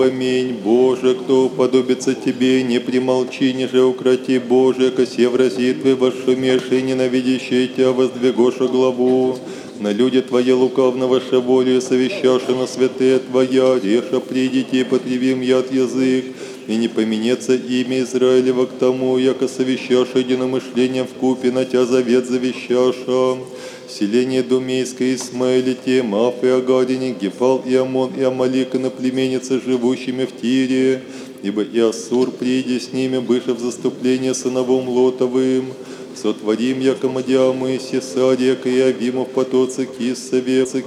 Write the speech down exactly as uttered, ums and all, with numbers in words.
Аминь. Боже, кто уподобится Тебе, не примолчи, ниже укроти, Боже, ко все врази Твои вошумевшие, ненавидящие Тебя, воздвигоша главу. На люди Твои лукавно ваше волю, совещаши на святые Твоя, реша придите и потребим яд язык, и не поменется имя Израилева к тому, яко совещаша единомышлением вкупе на Тя завет завещаша. Селение Думейское, Исмаилите, Маф и Агарине, Гефал и Амон и Амалик, иноплеменницы, живущими в Тире, ибо и Ассур, приди с ними, быше в заступление сыновом Лотовым. Сотворим, яко Мадиамы, Сесария, и Авимов, потоцы Киссове,